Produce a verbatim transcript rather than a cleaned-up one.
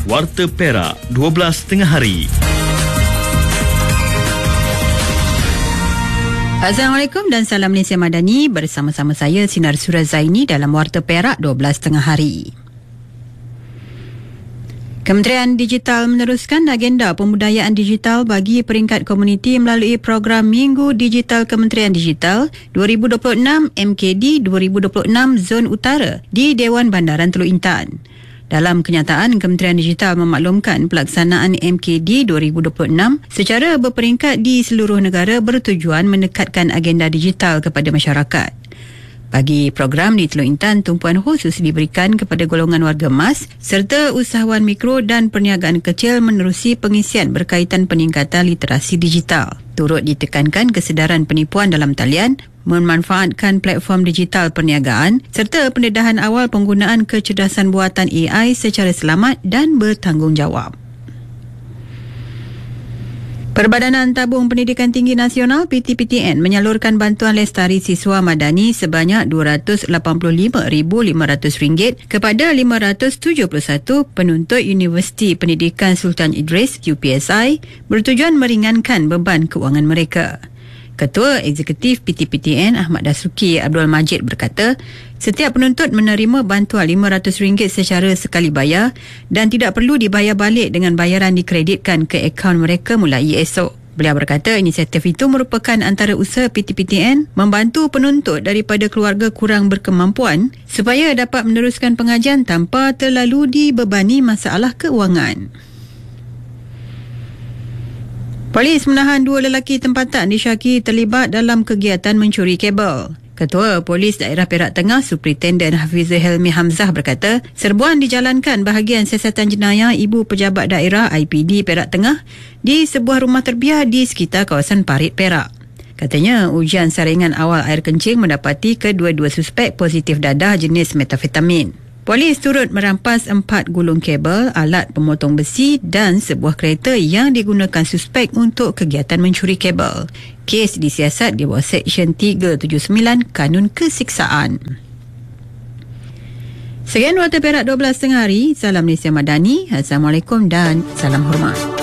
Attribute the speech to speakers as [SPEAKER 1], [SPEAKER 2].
[SPEAKER 1] Warta Perak dua belas tengah hari.
[SPEAKER 2] Assalamualaikum dan salam Malaysia Madani. Bersama-sama saya Sinar Surazaini dalam Warta Perak dua belas tengah hari. Kementerian Digital meneruskan agenda pembudayaan digital bagi peringkat komuniti melalui program Minggu Digital Kementerian Digital dua ribu dua puluh enam M K D dua ribu dua puluh enam Zon Utara di Dewan Bandaran Teluk Intan. Dalam kenyataan, Kementerian Digital memaklumkan pelaksanaan M K D dua ribu dua puluh enam secara berperingkat di seluruh negara bertujuan mendekatkan agenda digital kepada masyarakat. Bagi program di Teluk Intan, tumpuan khusus diberikan kepada golongan warga emas serta usahawan mikro dan perniagaan kecil menerusi pengisian berkaitan peningkatan literasi digital. Turut ditekankan kesedaran penipuan dalam talian, memanfaatkan platform digital perniagaan serta pendedahan awal penggunaan kecerdasan buatan A I secara selamat dan bertanggungjawab. Perbadanan Tabung Pendidikan Tinggi Nasional P T P T N menyalurkan bantuan lestari siswa madani sebanyak dua ratus lapan puluh lima ribu lima ratus ringgit kepada lima ratus tujuh puluh satu penuntut Universiti Pendidikan Sultan Idris U P S I bertujuan meringankan beban kewangan mereka. Ketua Eksekutif P T P T N Ahmad Dasuki Abdul Majid berkata, setiap penuntut menerima bantuan lima ratus ringgit secara sekali bayar dan tidak perlu dibayar balik dengan bayaran dikreditkan ke akaun mereka mulai esok. Beliau berkata inisiatif itu merupakan antara usaha P T P T N membantu penuntut daripada keluarga kurang berkemampuan supaya dapat meneruskan pengajian tanpa terlalu dibebani masalah keuangan. Polis menahan dua lelaki tempatan disyaki terlibat dalam kegiatan mencuri kabel. Ketua Polis Daerah Perak Tengah Superintenden Hafizul Helmi Hamzah berkata, serbuan dijalankan bahagian siasatan jenayah Ibu Pejabat Daerah I P D Perak Tengah di sebuah rumah terbiar di sekitar kawasan Parit, Perak. Katanya, ujian saringan awal air kencing mendapati kedua-dua suspek positif dadah jenis metafetamin. Polis turut merampas empat gulung kabel, alat pemotong besi dan sebuah kereta yang digunakan suspek untuk kegiatan mencuri kabel. Kes disiasat di bawah Seksyen tiga tujuh sembilan Kanun Kesiksaan. Sekian Warta Perak dua belas tengah hari. Salam Malaysia Madani. Assalamualaikum dan salam hormat.